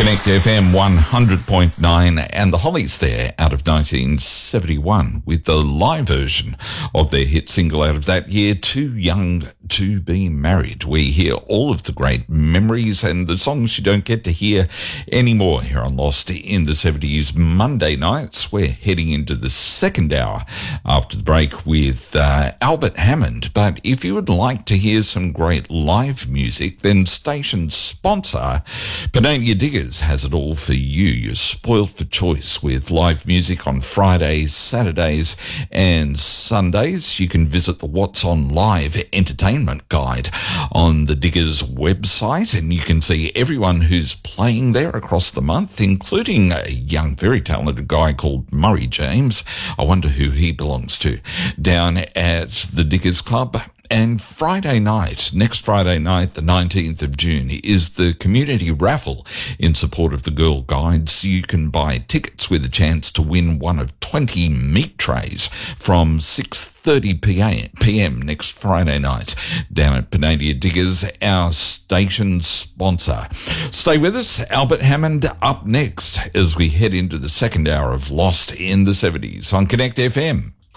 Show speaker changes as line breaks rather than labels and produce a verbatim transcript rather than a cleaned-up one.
Connect F M one hundred point nine and the Hollies there out of nineteen seventy-one with the live version of their hit single out of that year, Too Young to Be Married. We hear all of the great memories and the songs you don't get to hear anymore here on Lost in the seventies Monday nights. We're heading into the second hour after the break with uh, Albert Hammond. But if you would like to hear some great live music, then station sponsor Panania Diggers has it all for you. You're spoiled for choice with live music on Fridays, Saturdays and Sundays. You can visit the What's On Live entertainment guide on the Diggers website and you can see everyone who's playing there across the month, including a young, very talented guy called Murray James. I wonder who he belongs to, down at the Diggers Club. And Friday night, next Friday night, the nineteenth of June, is the community raffle in support of the Girl Guides. You can buy tickets with a chance to win one of twenty meat trays from six thirty p m next Friday night down at Panania Diggers, our station sponsor. Stay with us. Albert Hammond up next as we head into the second hour of Lost in the seventies on Connect F M.